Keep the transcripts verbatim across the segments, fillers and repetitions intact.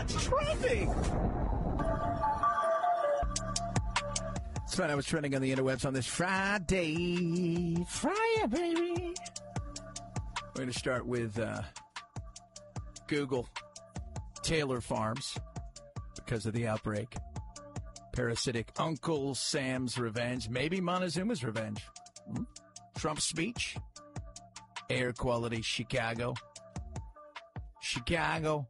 What's trending? It's fun. I was trending on the interwebs on this Friday. Friday, baby. We're going to start with uh, Google. Taylor Farms, because of the outbreak. Parasitic Uncle Sam's revenge. Maybe Montezuma's revenge. Hmm? Trump's speech. Air quality Chicago. Chicago.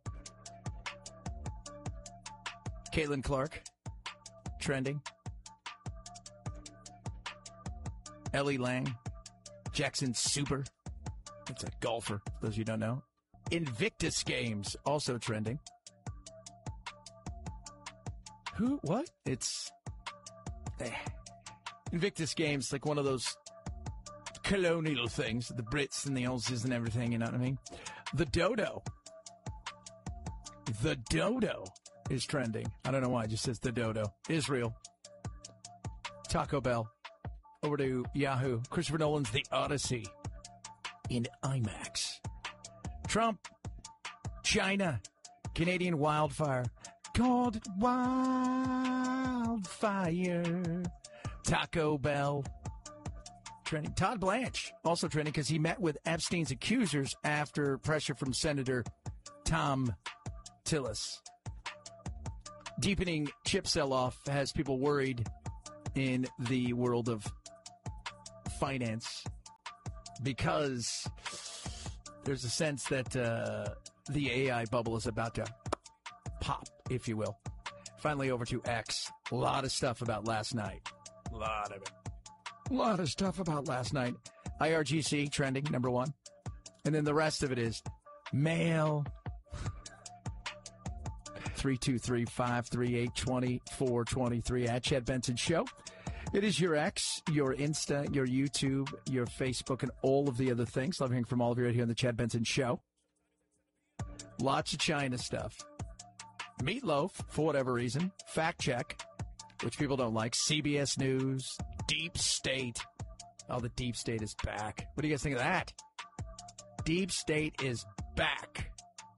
Caitlin Clark. Trending. Ellie Lang. Jackson Super. That's a golfer, for those of you who don't know. Invictus Games, also trending. Who? What? It's eh. Invictus Games, like one of those colonial things, the Brits and the Aussies and everything, you know what I mean? The dodo. The dodo is trending. I don't know why, it just says the dodo. Israel. Taco Bell. Over to Yahoo. Christopher Nolan's The Odyssey in IMAX. Trump. China. Canadian wildfire. Called wildfire. Taco Bell. Trending. Todd Blanche. Also trending because he met with Epstein's accusers after pressure from Senator Tom Tillis. Deepening chip sell-off has people worried in the world of finance because there's a sense that uh, the A I bubble is about to pop, if you will. Finally, over to X. A lot of stuff about last night. A lot of it. A lot of stuff about last night. I R G C trending, number one. And then the rest of it is mail. three two three, five three eight, two four two three at Chad Benson Show. It is your X, your Insta, your YouTube, your Facebook, and all of the other things. Love hearing from all of you right here on the Chad Benson Show. Lots of China stuff. Meatloaf, for whatever reason. Fact check, which people don't like. C B S News. Deep State. Oh, the Deep State is back. What do you guys think of that? Deep State is back.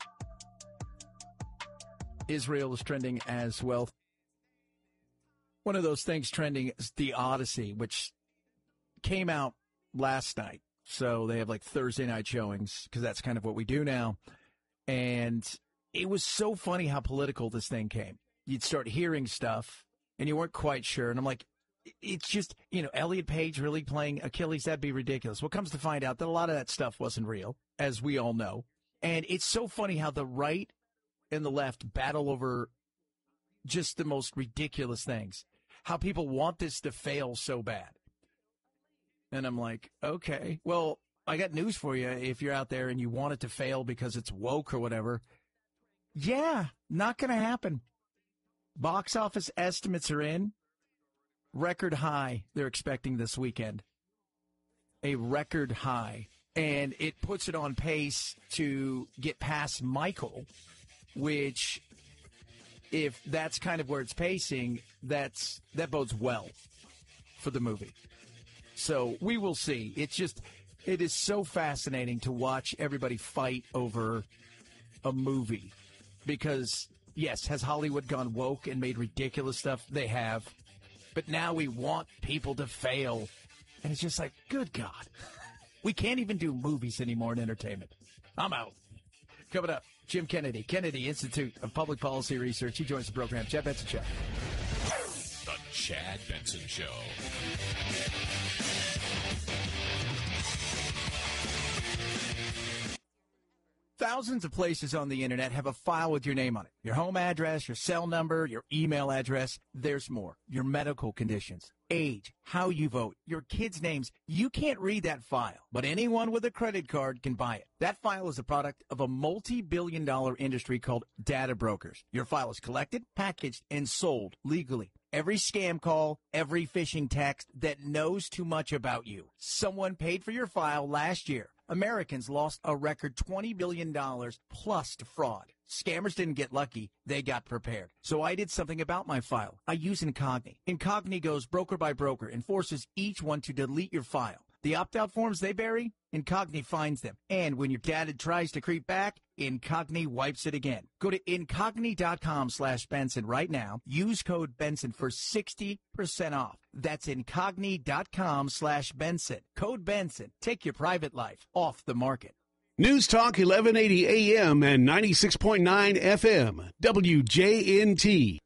Israel is trending as well. One of those things trending is The Odyssey, which came out last night. So they have like Thursday night showings because that's kind of what we do now. And it was so funny how political this thing came. You'd start hearing stuff and you weren't quite sure. And I'm like, it's just, you know, Elliot Page really playing Achilles. That'd be ridiculous. Well, comes to find out that a lot of that stuff wasn't real, as we all know. And it's so funny how the right and the left battle over just the most ridiculous things. How people want this to fail so bad. And I'm like, okay, well, I got news for you. If you're out there and you want it to fail because it's woke or whatever, yeah, not going to happen. Box office estimates are in. Record high they're expecting this weekend. A record high. And it puts it on pace to get past Michael, which, if that's kind of where it's pacing, that's that bodes well for the movie. So we will see. It's just, it is so fascinating to watch everybody fight over a movie. Because, yes, has Hollywood gone woke and made ridiculous stuff? They have. But now we want people to fail. And it's just like, good God. We can't even do movies anymore in entertainment. I'm out. Coming up, Jim Kennedy, Kennedy Institute of Public Policy Research. He joins the program. Chad Benson Show. The Chad Benson Show. Thousands of places on the internet have a file with your name on it. Your home address, your cell number, your email address. There's more. Your medical conditions, age, how you vote, your kids' names. You can't read that file, but anyone with a credit card can buy it. That file is a product of a multi-billion dollar industry called data brokers. Your file is collected, packaged, and sold legally. Every scam call, every phishing text that knows too much about you. Someone paid for your file last year. Americans lost a record twenty billion dollars plus to fraud. Scammers didn't get lucky. They got prepared. So I did something about my file. I use Incogni. Incogni goes broker by broker and forces each one to delete your file. The opt-out forms they bury, Incogni finds them. And when your data tries to creep back, Incogni wipes it again. Go to Incogni.com slash Benson right now. Use code Benson for sixty percent off. That's Incogni.com slash Benson. Code Benson. Take your private life off the market. News Talk eleven eighty A M and ninety-six point nine F M. W J N T.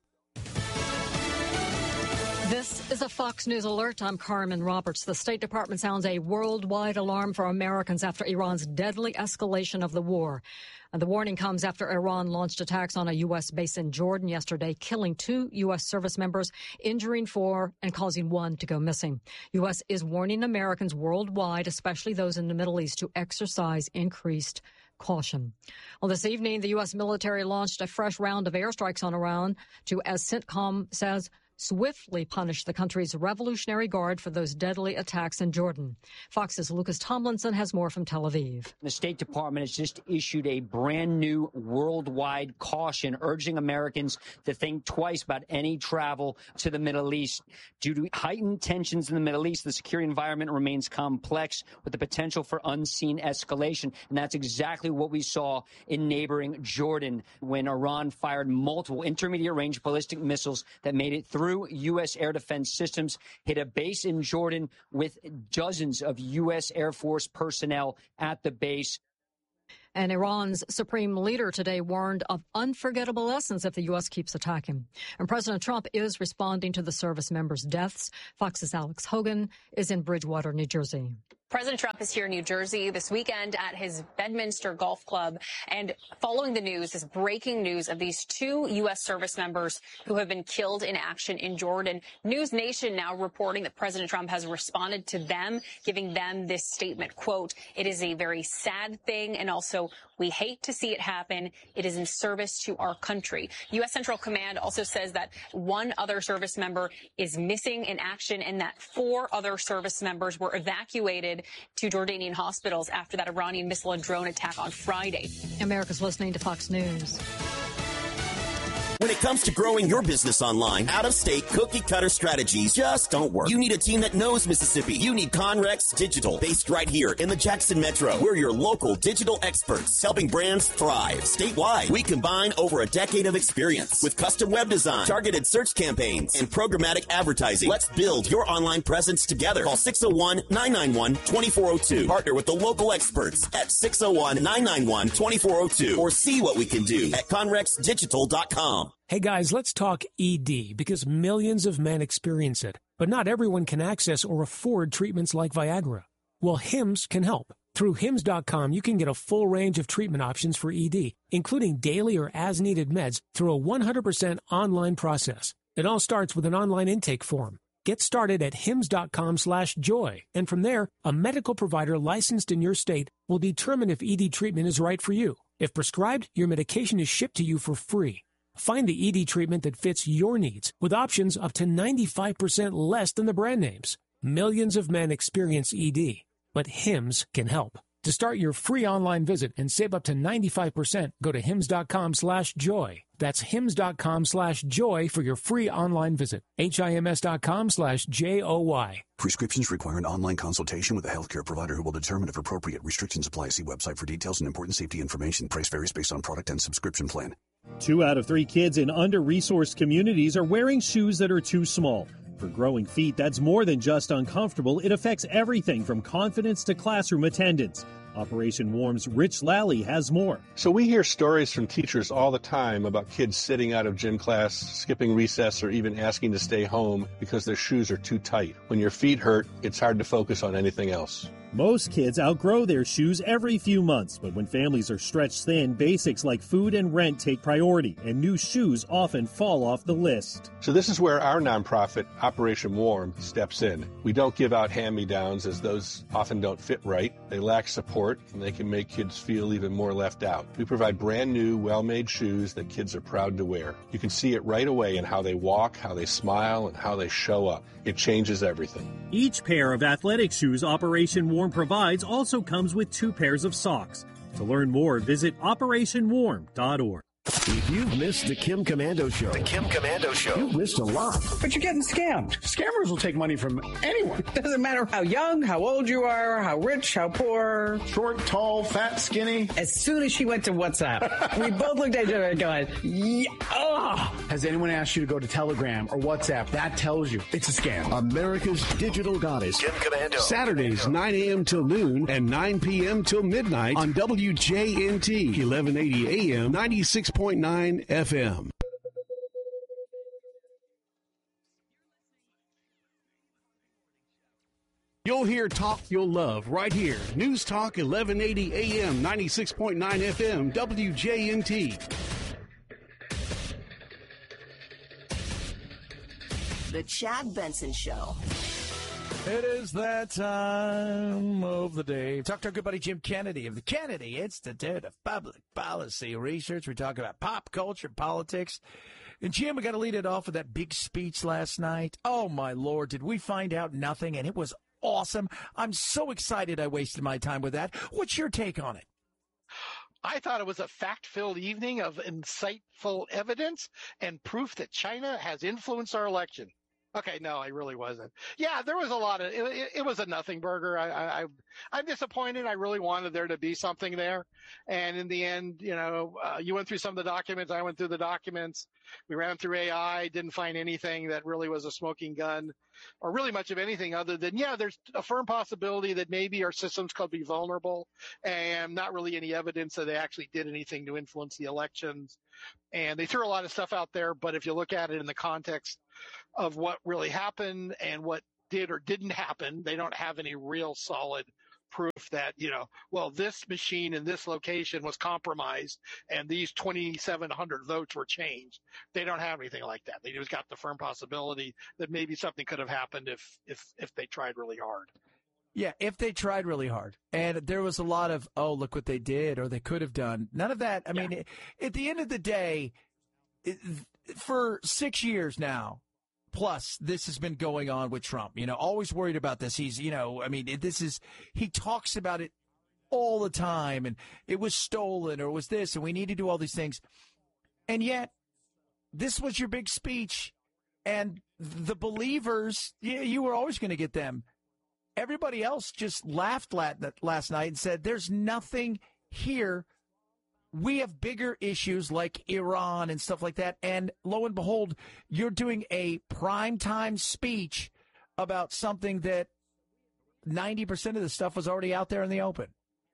This is a Fox News alert. I'm Carmen Roberts. The State Department sounds a worldwide alarm for Americans after Iran's deadly escalation of the war. And the warning comes after Iran launched attacks on a U S base in Jordan yesterday, killing two U S service members, injuring four, and causing one to go missing. U S is warning Americans worldwide, especially those in the Middle East, to exercise increased caution. Well, this evening, the U S military launched a fresh round of airstrikes on Iran to, as CENTCOM says, swiftly punish the country's Revolutionary Guard for those deadly attacks in Jordan. Fox's Lucas Tomlinson has more from Tel Aviv. The State Department has just issued a brand new worldwide caution urging Americans to think twice about any travel to the Middle East. Due to heightened tensions in the Middle East, the security environment remains complex with the potential for unseen escalation. And that's exactly what we saw in neighboring Jordan when Iran fired multiple intermediate range ballistic missiles that made it through U S air defense systems, hit a base in Jordan with dozens of U S Air Force personnel at the base. And Iran's supreme leader today warned of unforgettable lessons if the U S keeps attacking. And President Trump is responding to the service members' deaths. Fox's Alex Hogan is in Bridgewater, New Jersey. President Trump is here in New Jersey this weekend at his Bedminster Golf Club. And following the news, this breaking news of these two U S service members who have been killed in action in Jordan, News Nation now reporting that President Trump has responded to them, giving them this statement, quote, "It is a very sad thing, and also we hate to see it happen. It is in service to our country." U S Central Command also says that one other service member is missing in action and that four other service members were evacuated to Jordanian hospitals after that Iranian missile and drone attack on Friday. America's listening to Fox News. When it comes to growing your business online, out-of-state cookie-cutter strategies just don't work. You need a team that knows Mississippi. You need Conrex Digital, based right here in the Jackson Metro. We're your local digital experts, helping brands thrive statewide. We combine over a decade of experience with custom web design, targeted search campaigns, and programmatic advertising. Let's build your online presence together. Call six oh one, nine nine one, two four oh two. Partner with the local experts at six oh one, nine nine one, two four oh two or see what we can do at conrex digital dot com. Hey guys, let's talk E D because millions of men experience it, but not everyone can access or afford treatments like Viagra. Well, Hims can help. Through Hims dot com, you can get a full range of treatment options for E D, including daily or as-needed meds through a one hundred percent online process. It all starts with an online intake form. Get started at Hims dot com slash joy, and from there, a medical provider licensed in your state will determine if E D treatment is right for you. If prescribed, your medication is shipped to you for free. Find the E D treatment that fits your needs with options up to ninety-five percent less than the brand names. Millions of men experience E D, but Hims can help. To start your free online visit and save up to ninety-five percent, go to Hims dot com slash joy. That's Hims dot com slash joy for your free online visit. H I M S dot com slash J O Y. Prescriptions require an online consultation with a healthcare provider who will determine if appropriate. Restrictions apply. See website for details and important safety information. Price varies based on product and subscription plan. Two out of three kids in under-resourced communities are wearing shoes that are too small. For growing feet, that's more than just uncomfortable. It affects everything from confidence to classroom attendance. Operation Warm's Rich Lally has more. So we hear stories from teachers all the time about kids sitting out of gym class, skipping recess, or even asking to stay home because their shoes are too tight. When your feet hurt, it's hard to focus on anything else. Most kids outgrow their shoes every few months, but when families are stretched thin, basics like food and rent take priority, and new shoes often fall off the list. So this is where our nonprofit, Operation Warm, steps in. We don't give out hand-me-downs, as those often don't fit right. They lack support, and they can make kids feel even more left out. We provide brand new, well-made shoes that kids are proud to wear. You can see it right away in how they walk, how they smile, and how they show up. It changes everything. Each pair of athletic shoes Operation Warm provides also comes with two pairs of socks. To learn more, visit operation warm dot org. If you've missed the Kim Komando Show, the Kim Komando Show, you've missed a lot. But you're getting scammed. Scammers will take money from anyone. Doesn't matter how young, how old you are, how rich, how poor. Short, tall, fat, skinny. As soon as she went to WhatsApp, we both looked at each other and going, yeah, oh. Has anyone asked you to go to Telegram or WhatsApp? That tells you it's a scam. America's digital goddess, Kim Komando. Saturdays, nine a.m. till noon and nine p.m. till midnight on W J N T, eleven eighty A M, ninety-six point nine F M. You'll hear talk you'll love right here. News Talk, eleven eighty A M, ninety-six point nine F M, W J N T. The Chad Benson Show. It is that time of the day. Talk to our good buddy Jim Kennedy of the Kennedy Institute of Public Policy Research. We talk about pop culture, politics. And Jim, we got to lead it off with that big speech last night. Oh, my Lord, did we find out nothing? And it was awesome. I'm so excited I wasted my time with that. What's your take on it? I thought it was a fact-filled evening of insightful evidence and proof that China has influenced our election. Okay, no, I really wasn't. Yeah, there was a lot of it. It, it was a nothing burger. I, I, I'm disappointed. I really wanted there to be something there, and in the end, you know, uh, you went through some of the documents. I went through the documents. We ran through A I. Didn't find anything that really was a smoking gun, or really much of anything other than yeah, there's a firm possibility that maybe our systems could be vulnerable, and not really any evidence that they actually did anything to influence the elections. And they threw a lot of stuff out there, but if you look at it in the context of what really happened and what did or didn't happen, they don't have any real solid proof that, you know, well, this machine in this location was compromised and these twenty-seven hundred votes were changed. They don't have anything like that. They just got the firm possibility that maybe something could have happened if, if, if they tried really hard. Yeah, if they tried really hard. And there was a lot of, oh, look what they did or they could have done. None of that. I yeah. mean, at the end of the day, it, for six years now, plus, this has been going on with Trump, you know, always worried about this. He's, you know, I mean, this is, he talks about it all the time, and it was stolen or it was this, and we need to do all these things. And yet, this was your big speech, and the believers, yeah, you were always going to get them. Everybody else just laughed last night and said, there's nothing here. We have bigger issues like Iran and stuff like that. And lo and behold, you're doing a primetime speech about something that ninety percent of the stuff was already out there in the open.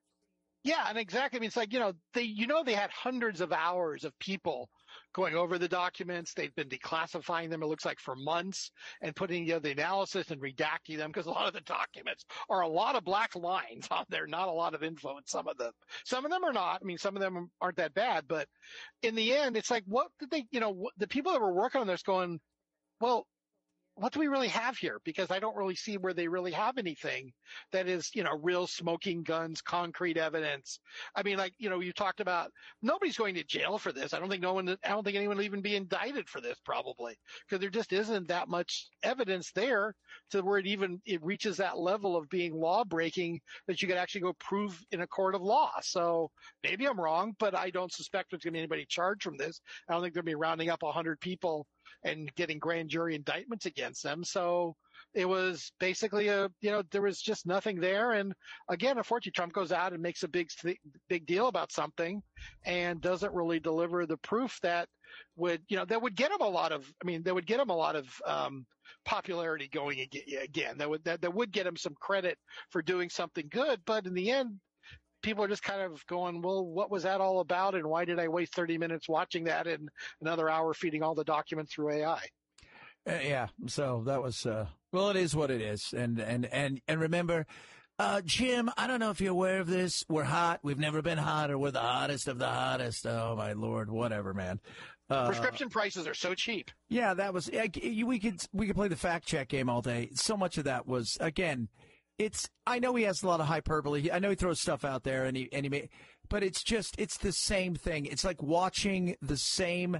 Yeah, and exactly. I mean, it's like, you know, they, you know, they had hundreds of hours of people going over the documents. They've been declassifying them, it looks like, for months, and putting together the analysis and redacting them, because a lot of the documents are a lot of black lines on there, not a lot of info in some of them. Some of them are not. I mean, some of them aren't that bad, but in the end, it's like, what did they, you know, the people that were working on this going, well, what do we really have here? Because I don't really see where they really have anything that is, you know, real smoking guns, concrete evidence. I mean, like, you know, you talked about nobody's going to jail for this. I don't think no one, I don't think anyone will even be indicted for this probably, because there just isn't that much evidence there to where it even, it reaches that level of being law breaking that you could actually go prove in a court of law. So maybe I'm wrong, but I don't suspect there's going to be anybody charged from this. I don't think they'll be rounding up a hundred people and getting grand jury indictments against them. So it was basically a, you know, there was just nothing there. And again, unfortunately, Trump goes out and makes a big, big deal about something and doesn't really deliver the proof that would, you know, that would get him a lot of, I mean, that would get him a lot of um, popularity going again. That would, that, that would get him some credit for doing something good. But in the end, people are just kind of going, well, what was that all about? And why did I waste thirty minutes watching that and another hour feeding all the documents through A I? Uh, yeah. So that was, uh, well, it is what it is. And, and, and, and remember, uh, Jim, I don't know if you're aware of this. We're hot. We've never been hotter. We're the hottest of the hottest. Oh, my Lord. Whatever, man. Uh, Prescription prices are so cheap. Yeah, that was, we could, we could play the fact check game all day. So much of that was, again, It's. I know he has a lot of hyperbole. I know he throws stuff out there, and he and he, may, but it's just it's the same thing. It's like watching the same.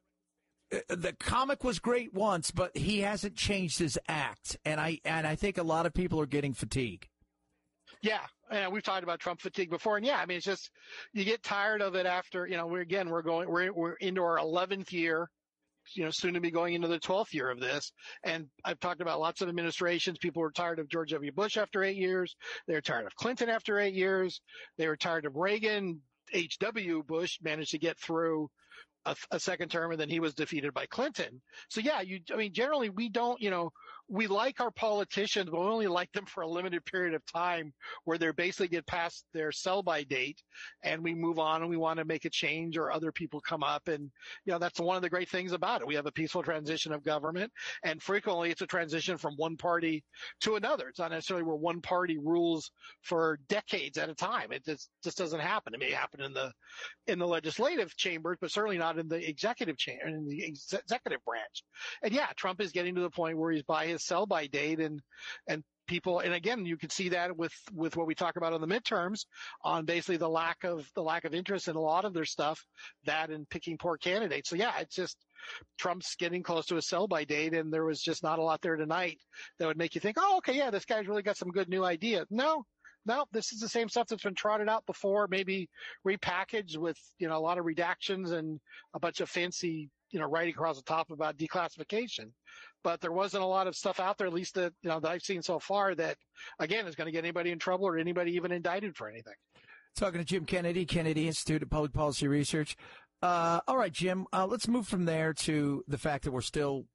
Uh, the comic was great once, but he hasn't changed his act, and I and I think a lot of people are getting fatigued. Yeah, and we've talked about Trump fatigue before, and yeah, I mean, it's just you get tired of it after, you know, we're again we're going we're we're into our eleventh year, you know, soon to be going into the twelfth year of this, and I've talked about lots of administrations. People were tired of George W. Bush after eight years. They were tired of Clinton after eight years. They were tired of Reagan. H W. Bush managed to get through a, a second term, and then he was defeated by Clinton. So yeah, you, I mean, generally we don't, you know, we like our politicians, but we only like them for a limited period of time where they basically get past their sell-by date and we move on and we want to make a change or other people come up. And, you know, that's one of the great things about it. We have a peaceful transition of government, and frequently it's a transition from one party to another. It's not necessarily where one party rules for decades at a time. It just, just doesn't happen. It may happen in the, in the legislative chambers, but certainly not in the executive chamber, in the ex- executive branch. And yeah, Trump is getting to the point where he's by his sell by date, and and people, and again, you can see that with with what we talk about on the midterms, on basically the lack of the lack of interest in a lot of their stuff, that and picking poor candidates. So yeah, it's just Trump's getting close to a sell by date, and there was just not a lot there tonight that would make you think, oh, okay, yeah, this guy's really got some good new ideas. No. No, this is the same stuff that's been trotted out before, maybe repackaged with, you know, a lot of redactions and a bunch of fancy, you know, writing across the top about declassification. But there wasn't a lot of stuff out there, at least that, you know, that I've seen so far, that, again, is going to get anybody in trouble or anybody even indicted for anything. Talking to Jim Kennedy, Kennedy Institute of Public Policy Research. Uh, all right, Jim, uh, let's move from there to the fact that we're still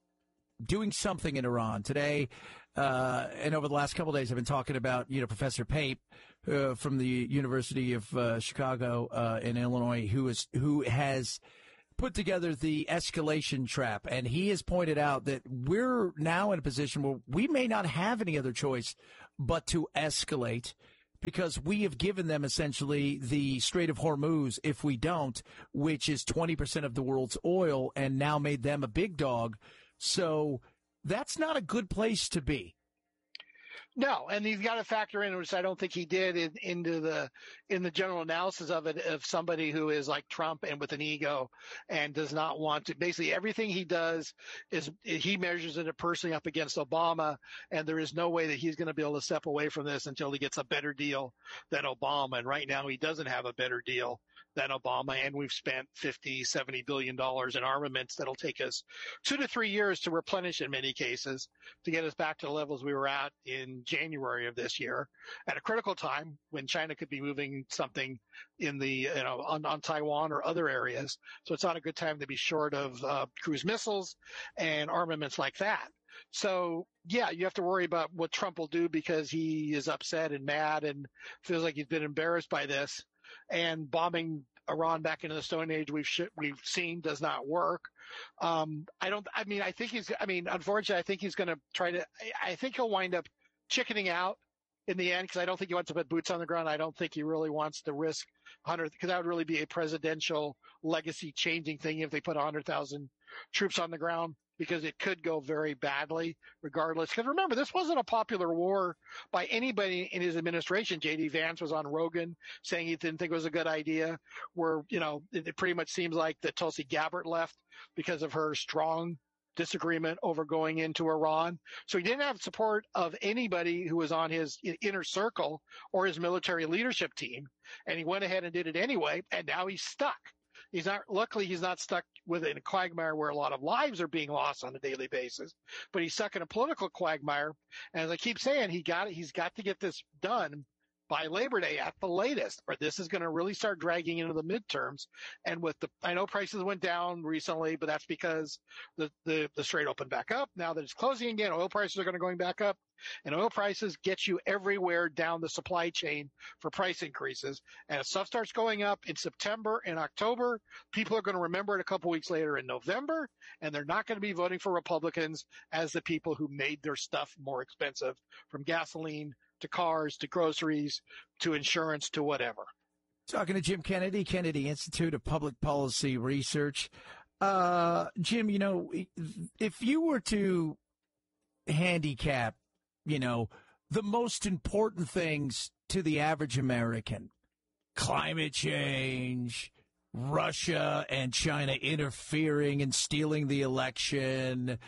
doing something in Iran today. Uh, and over the last couple of days, I've been talking about, you know, Professor Pape uh, from the University of uh, Chicago uh, in Illinois, who is who has put together the escalation trap. And he has pointed out that we're now in a position where we may not have any other choice but to escalate, because we have given them essentially the Strait of Hormuz if we don't, which is twenty percent of the world's oil, and now made them a big dog. So that's not a good place to be. No, and he's got to factor in, which I don't think he did, in, into the in the general analysis of it, of somebody who is like Trump and with an ego and does not want to. Basically, everything he does is he measures it personally up against Obama, and there is no way that he's going to be able to step away from this until he gets a better deal than Obama. And right now, he doesn't have a better deal than Obama, and we've spent fifty, seventy billion dollars in armaments that'll take us two to three years to replenish in many cases to get us back to the levels we were at in January of this year, at a critical time when China could be moving something in the, you know, on, on Taiwan or other areas. So it's not a good time to be short of uh, cruise missiles and armaments like that. So, yeah, you have to worry about what Trump will do because he is upset and mad and feels like he's been embarrassed by this. And bombing Iran back into the Stone Age we've sh- we've seen does not work. Um, I don't. I mean, I think he's. I mean, unfortunately, I think he's going to try to. I, I think he'll wind up chickening out in the end, because I don't think he wants to put boots on the ground. I don't think he really wants to risk one hundred, because that would really be a presidential legacy changing thing if they put one hundred thousand troops on the ground, because it could go very badly regardless. Because remember, this wasn't a popular war by anybody in his administration. J D Vance was on Rogan saying he didn't think it was a good idea, where, you know, it, it pretty much seems like that Tulsi Gabbard left because of her strong disagreement over going into Iran. So he didn't have support of anybody who was on his inner circle or his military leadership team. And he went ahead and did it anyway. And now he's stuck. He's not, luckily he's not stuck within a quagmire where a lot of lives are being lost on a daily basis, but he's stuck in a political quagmire. And as I keep saying, he got it, he's got to get this done by Labor Day at the latest, or this is going to really start dragging into the midterms. And with the, I know prices went down recently, but that's because the, the, the Strait opened back up. Now that it's closing again, oil prices are going to going back up, and oil prices get you everywhere down the supply chain for price increases. And if stuff starts going up in September and October, people are going to remember it a couple weeks later in November, and they're not going to be voting for Republicans as the people who made their stuff more expensive, from gasoline to cars, to groceries, to insurance, to whatever. Talking to Jim Kennedy, Kennedy Institute of Public Policy Research. Uh, Jim, you know, if you were to handicap, you know, the most important things to the average American, climate change, Russia and China interfering and stealing the election,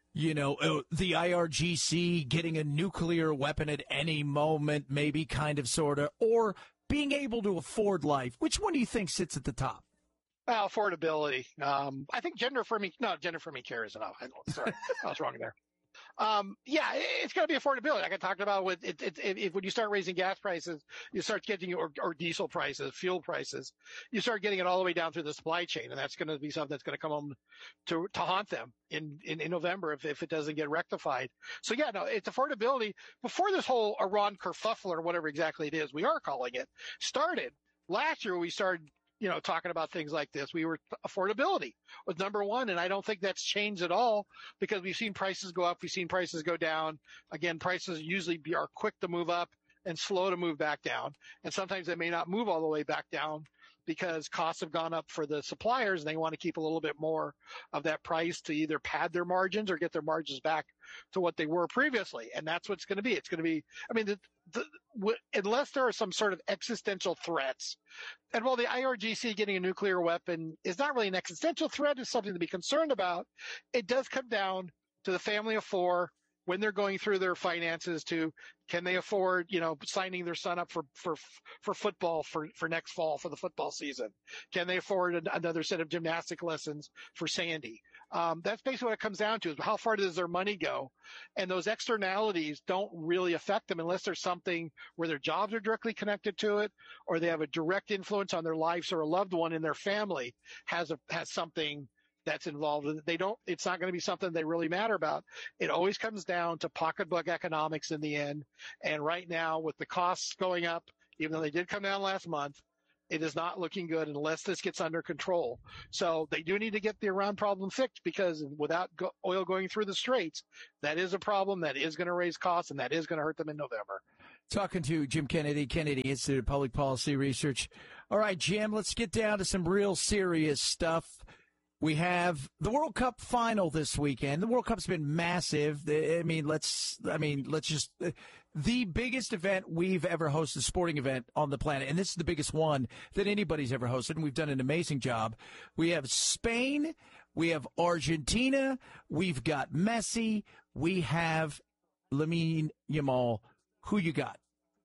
You know, uh, the I R G C getting a nuclear weapon at any moment, maybe kind of, sort of, or being able to afford life. Which one do you think sits at the top? Well, affordability. Um, I think gender affirming, no, gender affirming care is enough. I know, sorry, I was wrong there. Um, yeah, it's got to be affordability. Like I talked about with it, it, it, it, when you start raising gas prices, you start getting or, or diesel prices, fuel prices, you start getting it all the way down through the supply chain, and that's going to be something that's going to come home to to haunt them in, in, in November if, if it doesn't get rectified. So yeah, no, it's affordability. Before this whole Iran kerfuffle or whatever exactly it is, we are calling it, started last year. We started. You know, talking about things like this, we were affordability was number one. And I don't think that's changed at all because we've seen prices go up. We've seen prices go down. Again, prices usually be, are quick to move up and slow to move back down. And sometimes they may not move all the way back down because costs have gone up for the suppliers and they want to keep a little bit more of that price to either pad their margins or get their margins back to what they were previously. And that's what it's going to be. It's going to be, I mean, the, the, w- unless there are some sort of existential threats, and while the I R G C getting a nuclear weapon is not really an existential threat, it's something to be concerned about, it does come down to the family of four when they're going through their finances to, can they afford, you know, signing their son up for, for, for football for, for next fall for the football season? Can they afford an, another set of gymnastic lessons for Sandy? Um, that's basically what it comes down to is how far does their money go? And those externalities don't really affect them unless there's something where their jobs are directly connected to it or they have a direct influence on their lives or a loved one in their family has a, has something that's involved. They don't, it's not going to be something they really matter about. It always comes down to pocketbook economics in the end. And right now with the costs going up, even though they did come down last month, it is not looking good unless this gets under control. So they do need to get the Iran problem fixed because without go- oil going through the straits, that is a problem that is going to raise costs and that is going to hurt them in November. Talking to Jim Kennedy, Kennedy Institute of Public Policy Research. All right, Jim, let's get down to some real serious stuff. We have the World Cup final this weekend. The World Cup's been massive. I mean, let's, I mean, let's just, the biggest event we've ever hosted, sporting event on the planet. And this is the biggest one that anybody's ever hosted. And we've done an amazing job. We have Spain. We have Argentina. We've got Messi. We have Lamine Yamal. Who you got?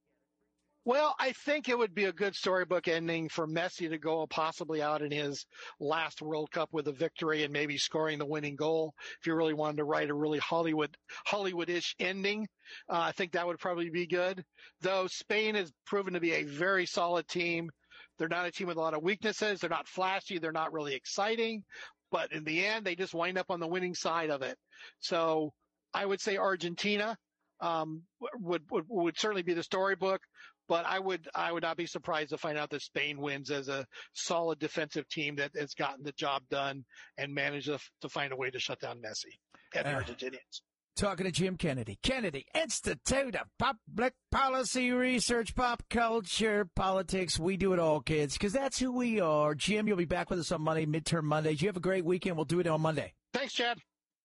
Well, I think it would be a good storybook ending for Messi to go possibly out in his last World Cup with a victory and maybe scoring the winning goal. If you really wanted to write a really Hollywood, Hollywood-ish ending, uh, I think that would probably be good. Though Spain has proven to be a very solid team. They're not a team with a lot of weaknesses. They're not flashy. They're not really exciting. But in the end, they just wind up on the winning side of it. So I would say Argentina um, would, would would certainly be the storybook. But I would I would not be surprised to find out that Spain wins as a solid defensive team that has gotten the job done and managed to, to find a way to shut down Messi and the uh, Argentinians. Talking to Jim Kennedy. Kennedy, Institute of Public Policy Research, Pop Culture, Politics. We do it all, kids, because that's who we are. Jim, you'll be back with us on Monday, Midterm Mondays. You have a great weekend. We'll do it on Monday. Thanks, Chad.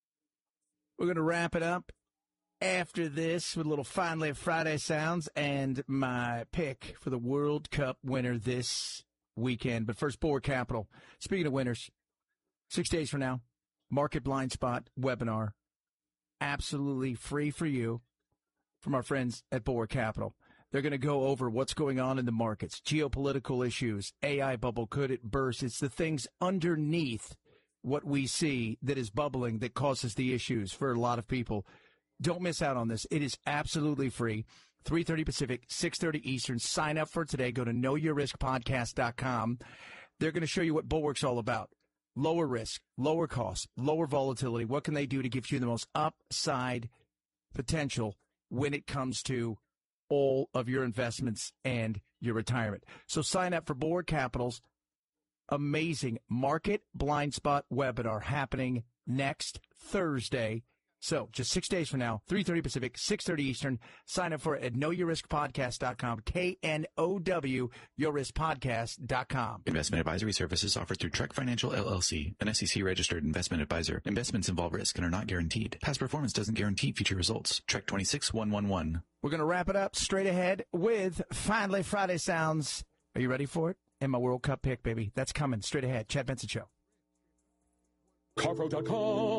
We're going to wrap it up after this with a little Finally Friday sounds and my pick for the World Cup winner this weekend. But first, Boer Capital. Speaking of winners, six days from now, Market Blind Spot webinar, absolutely free for you from our friends at Boer Capital. They're going to go over what's going on in the markets, geopolitical issues, A I bubble, could it burst? It's the things underneath what we see that is bubbling that causes the issues for a lot of people. Don't miss out on this. It is absolutely free. three thirty Pacific, six thirty Eastern. Sign up for it today. Go to know your risk podcast dot com. They're going to show you what Bulwark's all about. Lower risk, lower cost, lower volatility. What can they do to give you the most upside potential when it comes to all of your investments and your retirement? So sign up for Boer Capital's amazing Market Blind Spot webinar happening next Thursday. So just six days from now, three thirty Pacific, six thirty Eastern. Sign up for it at know your risk podcast dot com, K N O W, your risk podcast dot com. Investment advisory services offered through Trek Financial, L L C, an S E C-registered investment advisor. Investments involve risk and are not guaranteed. Past performance doesn't guarantee future results. Trek twenty-six one one one. We're going to wrap it up straight ahead with Finally Friday Sounds. Are you ready for it? And my World Cup pick, baby. That's coming straight ahead. Chad Benson Show. Carpro dot com.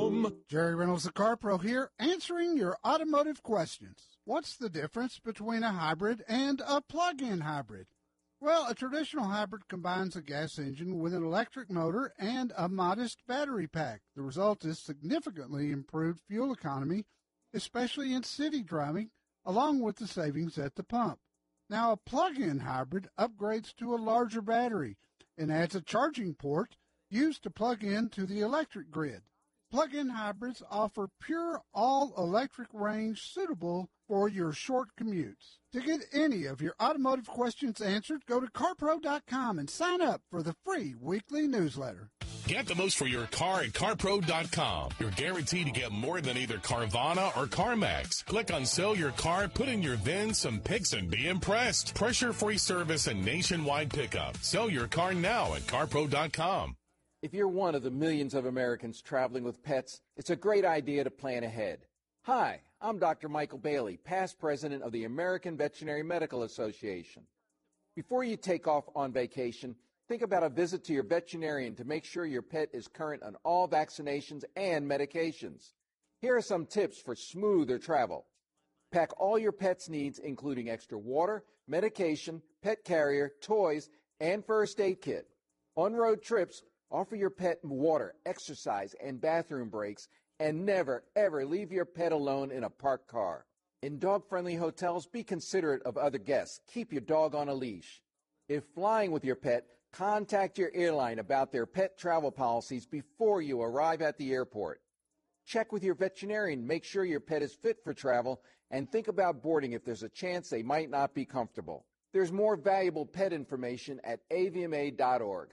home. Jerry Reynolds, the Car Pro here, answering your automotive questions. What's the difference between a hybrid and a plug-in hybrid? Well, a traditional hybrid combines a gas engine with an electric motor and a modest battery pack. The result is significantly improved fuel economy, especially in city driving, along with the savings at the pump. Now, a plug-in hybrid upgrades to a larger battery and adds a charging port used to plug into the electric grid. Plug-in hybrids offer pure all-electric range suitable for your short commutes. To get any of your automotive questions answered, go to car pro dot com and sign up for the free weekly newsletter. Get the most for your car at car pro dot com. You're guaranteed to get more than either Carvana or CarMax. Click on Sell Your Car, put in your V I N, some pics, and be impressed. Pressure-free service and nationwide pickup. Sell your car now at car pro dot com. If you're one of the millions of Americans traveling with pets, it's a great idea to plan ahead. Hi, I'm Doctor Michael Bailey, past president of the American Veterinary Medical Association. Before you take off on vacation, think about a visit to your veterinarian to make sure your pet is current on all vaccinations and medications. Here are some tips for smoother travel. Pack all your pet's needs, including extra water, medication, pet carrier, toys, and first aid kit. On road trips, offer your pet water, exercise, and bathroom breaks, and never, ever leave your pet alone in a parked car. In dog-friendly hotels, be considerate of other guests. Keep your dog on a leash. If flying with your pet, contact your airline about their pet travel policies before you arrive at the airport. Check with your veterinarian, make sure your pet is fit for travel, and think about boarding if there's a chance they might not be comfortable. There's more valuable pet information at A V M A dot org.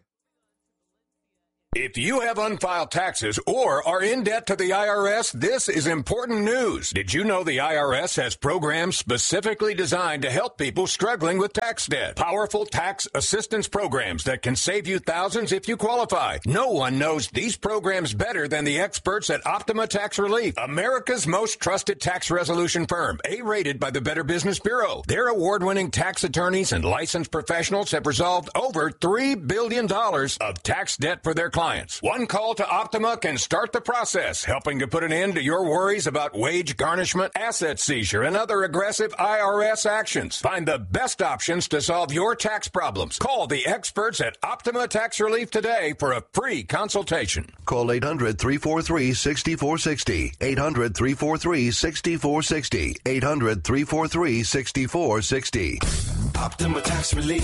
If you have unfiled taxes or are in debt to the I R S, this is important news. Did you know the I R S has programs specifically designed to help people struggling with tax debt? Powerful tax assistance programs that can save you thousands if you qualify. No one knows these programs better than the experts at Optima Tax Relief, America's most trusted tax resolution firm, A-rated by the Better Business Bureau. Their award-winning tax attorneys and licensed professionals have resolved over three billion dollars of tax debt for their clients. One call to Optima can start the process, helping to put an end to your worries about wage garnishment, asset seizure, and other aggressive I R S actions. Find the best options to solve your tax problems. Call the experts at Optima Tax Relief today for a free consultation. Call eight hundred, three four three, six four six zero. eight hundred, three four three, six four six zero. eight hundred, three four three, six four six zero. Optima Tax Relief.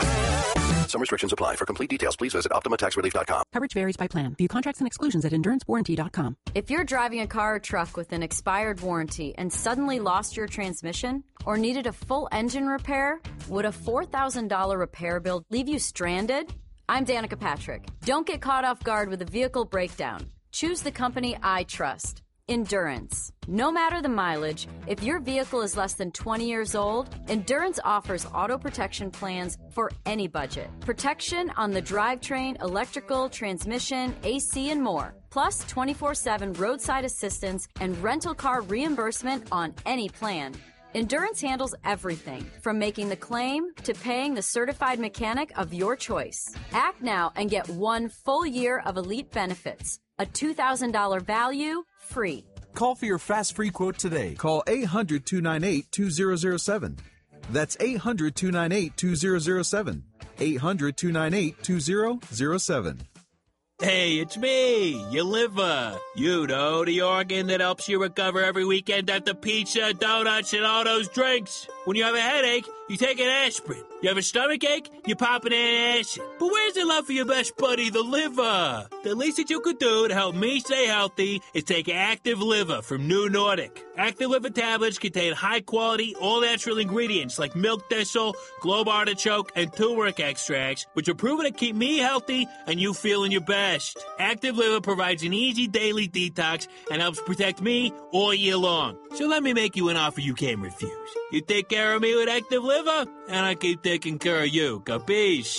Some restrictions apply. For complete details, please visit optima tax relief dot com. Coverage varies by plan. View contracts and exclusions at endurance warranty dot com. If you're driving a car or truck with an expired warranty and suddenly lost your transmission or needed a full engine repair, would a four thousand dollars repair bill leave you stranded? I'm Danica Patrick. Don't get caught off guard with a vehicle breakdown. Choose the company I trust. Endurance. No matter the mileage, if your vehicle is less than twenty years old, Endurance offers auto protection plans for any budget. Protection on the drivetrain, electrical, transmission, A C, and more. Plus twenty-four seven roadside assistance and rental car reimbursement on any plan. Endurance handles everything, from making the claim to paying the certified mechanic of your choice. Act now and get one full year of elite benefits. A two thousand dollars value, free. Call for your fast free quote today. Call eight hundred, two nine eight, two zero zero seven. That's eight hundred, two nine eight, two zero zero seven. eight hundred, two nine eight, two zero zero seven. Hey, it's me, your liver. You know, the organ that helps you recover every weekend after pizza, donuts, and all those drinks. When you have a headache, you take an aspirin. You have a stomach ache, you pop an acid. But where's the love for your best buddy, the liver? The least that you could do to help me stay healthy is take Active Liver from New Nordic. Active Liver tablets contain high-quality, all-natural ingredients like milk thistle, globe artichoke, and turmeric extracts, which are proven to keep me healthy and you feeling your best. Active Liver provides an easy daily detox and helps protect me all year long. So let me make you an offer you can't refuse. You take care of me with Active Liver, and I keep taking care of you. Capiche?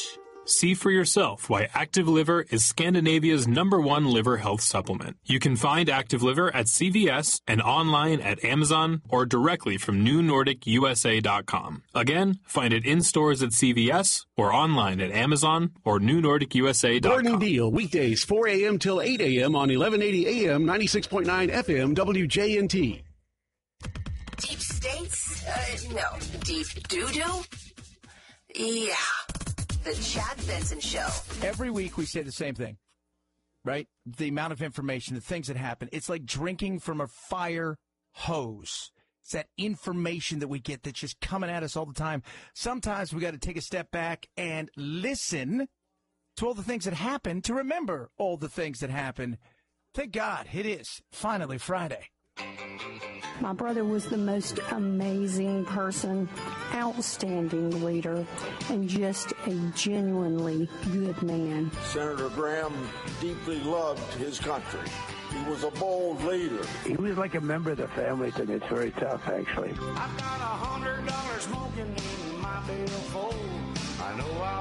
See for yourself why Active Liver is Scandinavia's number one liver health supplement. You can find Active Liver at C V S and online at Amazon or directly from new nordic U S A dot com. Again, find it in stores at C V S or online at Amazon or new nordic U S A dot com. Morning Deal, weekdays four a.m. till eight a.m. on eleven eighty A M, ninety-six point nine F M, W J N T. Deep states? Uh, no. Deep doo-doo? Yeah. The Chad Benson Show. Every week we say the same thing, right? The amount of information, the things that happen. It's like drinking from a fire hose. It's that information that we get that's just coming at us all the time. Sometimes we got to take a step back and listen to all the things that happen to remember all the things that happen. Thank God it is finally Friday. My brother was the most amazing person, outstanding leader, and just a genuinely good man. Senator Graham deeply loved his country. He was a bold leader. He was like a member of the family to me. It's very tough, actually. I've got a hundred dollars smoking in my billfold. I know I